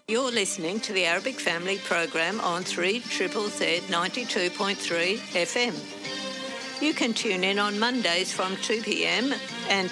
You're listening to the Arabic Family Program on 3ZZZ 92.3 FM. You can tune in on Mondays from 2 p.m. and